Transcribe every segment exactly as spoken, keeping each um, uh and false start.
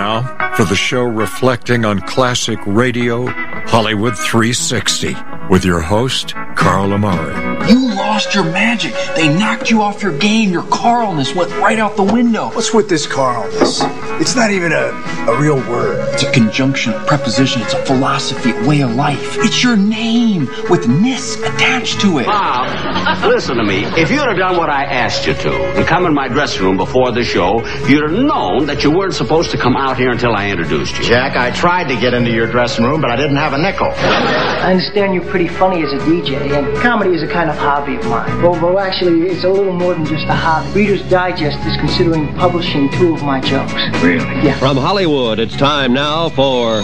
now for the show reflecting on classic radio, Hollywood three sixty, with your host, Carl Amari. You lost your magic. They knocked you off your game. Your Carlness went right out the window. What's with this Carlness? It's not even a, a real word. It's a conjunction, a preposition. It's a philosophy, a way of life. It's your name with ness attached to it. Bob, listen to me. If you'd have done what I asked you to and come in my dressing room before the show, you'd have known that you weren't supposed to come out here until I introduced you. Jack, I tried to get into your dressing room, but I didn't have a nickel. I understand you're pretty funny as a D J, and comedy is a kind of hobby of mine. Well, well, actually, it's a little more than just a hobby. Reader's Digest is considering publishing two of my jokes. Really? Yeah. From Hollywood, it's time now for...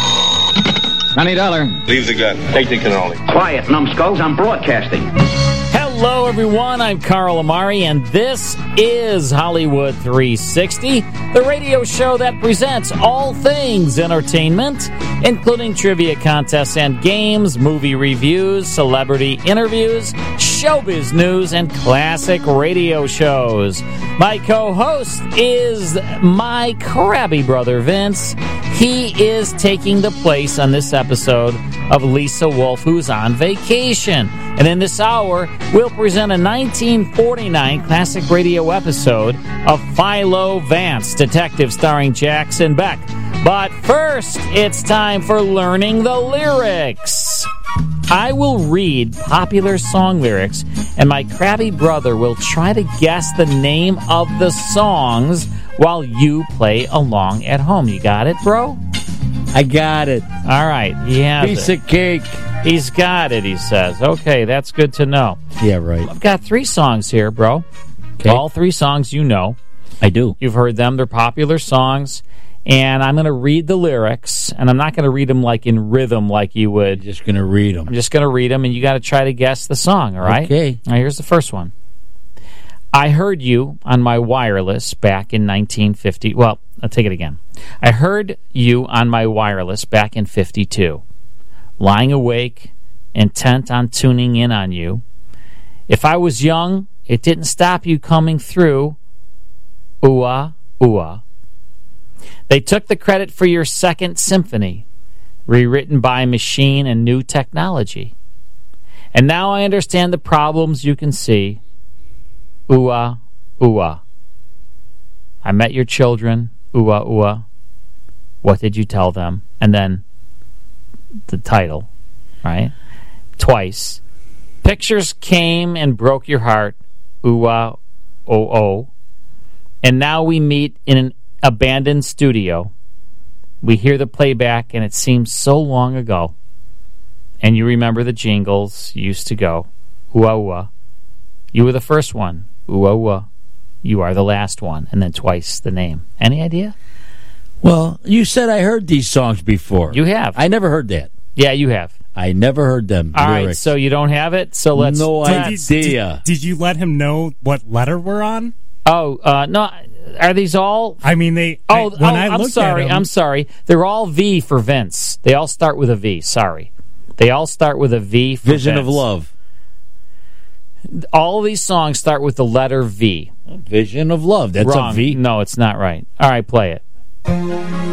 twenty dollars. Leave the gun. Take the cannoli. Quiet, numbskulls. I'm broadcasting. Hello, everyone. I'm Carl Amari, and this is Hollywood three sixty, the radio show that presents all things entertainment, including trivia contests and games, movie reviews, celebrity interviews, showbiz news, and classic radio shows. My co-host is my crabby brother, Vince. He is taking the place on this episode of Lisa Wolf, who's on vacation. And in this hour, we'll present a nineteen forty-nine classic radio episode of Philo Vance, Detective, starring Jackson Beck. But first, it's time for Learning the Lyrics. I will read popular song lyrics, and my crabby brother will try to guess the name of the songs while you play along at home. You got it, bro? I got it. All right. He has Piece it. of cake. He's got it, he says. Okay, that's good to know. Yeah, right. I've got three songs here, bro. Okay. All three songs you know. I do. You've heard them. They're popular songs. And I'm going to read the lyrics, and I'm not going to read them like in rhythm like you would. You're just going to read them. I'm just going to read them, and you got to try to guess the song, all right? Okay. All right, here's the first one. I heard you on my wireless back in nineteen fifty. Well, I'll take it again. I heard you on my wireless back in fifty-two. Lying awake, intent on tuning in on you. If I was young, it didn't stop you coming through. Ooh-ah, ooh-ah. They took the credit for your second symphony, rewritten by machine and new technology. And now I understand the problems you can see. Ooh-ah, ooh-ah. I met your children. Ooh-ah, ooh-ah. What did you tell them? And then the title, right? Twice. Pictures came and broke your heart. Ooh-ah, oh-oh. And now we meet in an abandoned studio. We hear the playback, and it seems so long ago. And you remember the jingles used to go. Ooh-ah, ooh-ah. You were the first one. Ooh-ah, ooh-ah. You are the last one. And then twice the name. Any idea? Well, you said I heard these songs before. You have. I never heard that. Yeah, you have. I never heard them. All lyrics. right, so you don't have it? So let's... No let's, idea. Did, did you let him know what letter we're on? Oh, uh, no... Are these all... I mean, they... Oh, I, oh when I I'm looked sorry. at them, I'm sorry. They're all V for Vince. They all start with a V. Sorry. They all start with a V for Vision Vince. of Love. All of these songs start with the letter V. Vision of Love. That's Wrong. a V. No, it's not right. All right, play it.